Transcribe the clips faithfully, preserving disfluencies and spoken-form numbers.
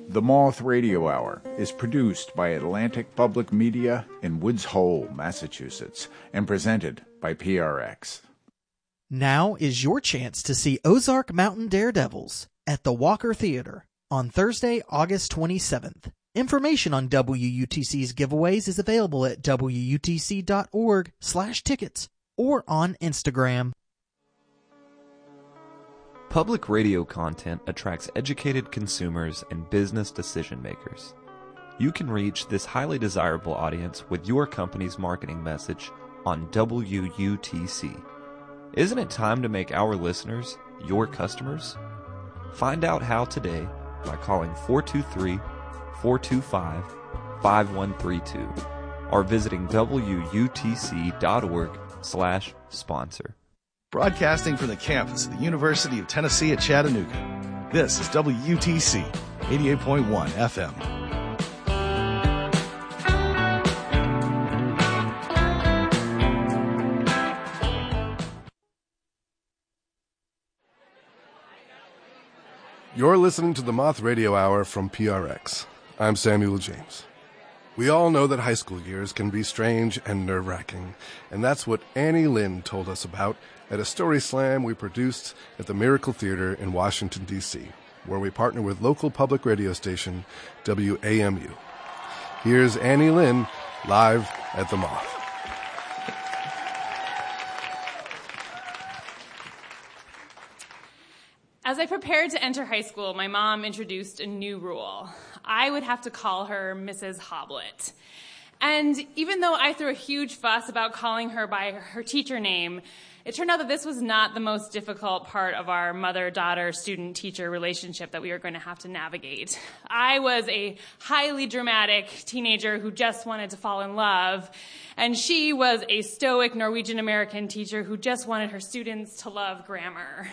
The Moth Radio Hour is produced by Atlantic Public Media in Woods Hole, Massachusetts, and presented by P R X. Now is your chance to see Ozark Mountain Daredevils at the Walker Theater on Thursday, August twenty-seventh. Information on W U T C's giveaways is available at W U T C dot org slash tickets or on Instagram. Public radio content attracts educated consumers and business decision makers. You can reach this highly desirable audience with your company's marketing message on W U T C. Isn't it time to make our listeners your customers? Find out how today by calling four two three, four two five, five one three two or visiting W U T C dot org slash sponsor. Broadcasting from the campus of the University of Tennessee at Chattanooga, this is W U T C eighty-eight point one F M. You're listening to the Moth Radio Hour from P R X. I'm Samuel James. We all know that high school years can be strange and nerve-wracking, and that's what Annie Lynn told us about at a story slam we produced at the Miracle Theater in Washington, D C, where we partner with local public radio station W A M U. Here's Annie Lynn live at the Moth. As I prepared to enter high school, my mom introduced a new rule. I would have to call her Missus Hoblet. And even though I threw a huge fuss about calling her by her teacher name, it turned out that this was not the most difficult part of our mother-daughter, student-teacher relationship that we were going to have to navigate. I was a highly dramatic teenager who just wanted to fall in love, and she was a stoic Norwegian-American teacher who just wanted her students to love grammar.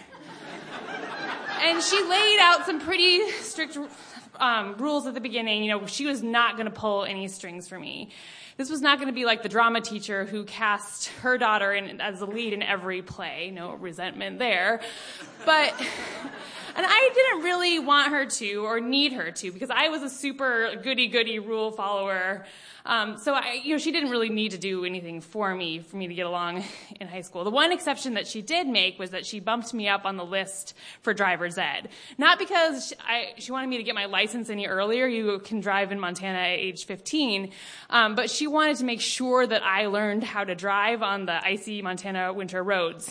And she laid out some pretty strict um, rules at the beginning. You know, she was not going to pull any strings for me. This was not going to be like the drama teacher who cast her daughter in, as the lead in every play. No resentment there. But, and I didn't really want her to or need her to because I was a super goody-goody rule follower. Um, so I, you know, she didn't really need to do anything for me, for me to get along in high school. The one exception that she did make was that she bumped me up on the list for driver's ed. Not because she, I, she wanted me to get my license any earlier. You can drive in Montana at age fifteen. Um, but she wanted to make sure that I learned how to drive on the icy Montana winter roads.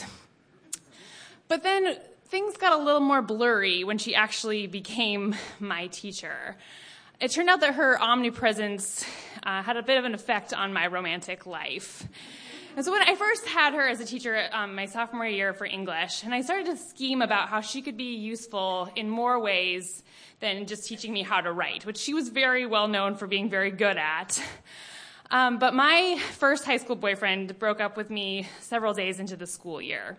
But then things got a little more blurry when she actually became my teacher. It turned out that her omnipresence uh, had a bit of an effect on my romantic life. And so when I first had her as a teacher um, my sophomore year for English, and I started to scheme about how she could be useful in more ways than just teaching me how to write, which she was very well known for being very good at. Um, but my first high school boyfriend broke up with me several days into the school year.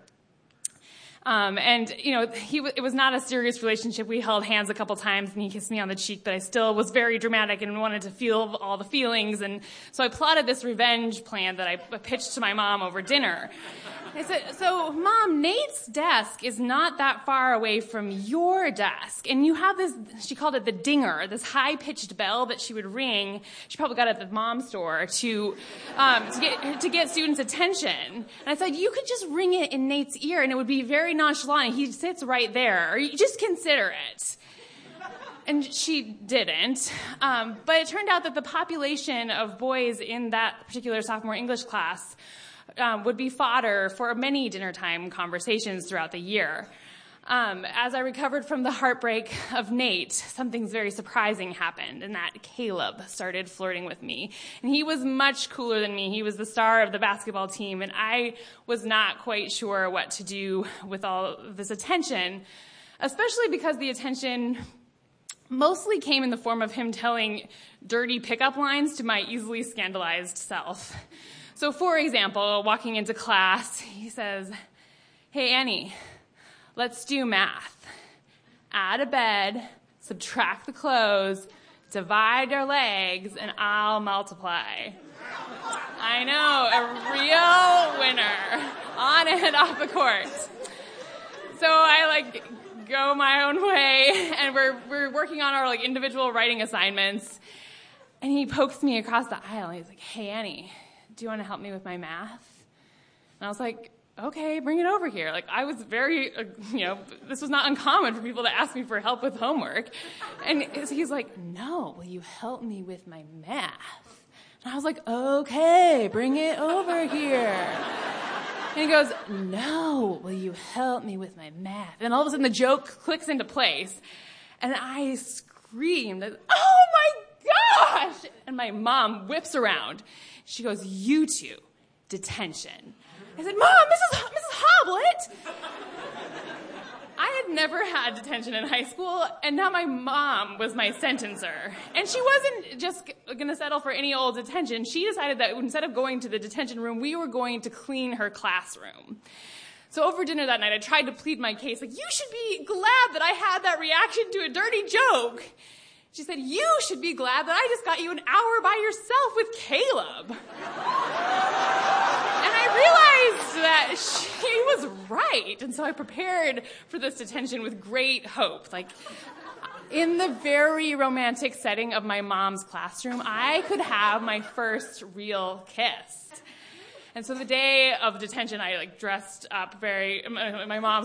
Um, and, you know, he w- it was not a serious relationship. We held hands a couple times, and he kissed me on the cheek, but I still was very dramatic and wanted to feel all the feelings. And so I plotted this revenge plan that I pitched to my mom over dinner. I said, so, Mom, Nate's desk is not that far away from your desk. And you have this, she called it the dinger, this high-pitched bell that she would ring. She probably got it at the mom store to, um, to get, to get students' attention. And I said, you could just ring it in Nate's ear and it would be very nonchalant. He sits right there. Or you just consider it. And she didn't. Um, but it turned out that the population of boys in that particular sophomore English class Um, would be fodder for many dinner time conversations throughout the year. Um, as I recovered from the heartbreak of Nate, something very surprising happened, and that Caleb started flirting with me. And he was much cooler than me. He was the star of the basketball team, and I was not quite sure what to do with all of this attention, especially because the attention mostly came in the form of him telling dirty pickup lines to my easily scandalized self. So, for example, walking into class, he says, hey, Annie, let's do math. Add a bed, subtract the clothes, divide our legs, and I'll multiply. I know, a real winner, on and off the court. So I, like, go my own way, and we're we're working on our like individual writing assignments. And he pokes me across the aisle, and he's like, "Hey, Annie, do you want to help me with my math?" And I was like, "Okay, bring it over here." Like, I was very, uh, you know, this was not uncommon for people to ask me for help with homework. And he's like, "No, will you help me with my math?" And I was like, "Okay, bring it over here." And he goes, "No, will you help me with my math?" And all of a sudden the joke clicks into place. And I screamed, "Oh my gosh!" And my mom whips around. She goes, "You two, detention." I said, "Mom, Missus H- Missus Hoblet." I had never had detention in high school, and now my mom was my sentencer. And she wasn't just going to settle for any old detention. She decided that instead of going to the detention room, we were going to clean her classroom. So over dinner that night, I tried to plead my case, like, "You should be glad that I had that reaction to a dirty joke." She said, "You should be glad that I just got you an hour by yourself with Caleb." And I realized that she was right. And so I prepared for this detention with great hope. Like, in the very romantic setting of my mom's classroom, I could have my first real kiss. And so the day of detention, I like dressed up very, my, my mom's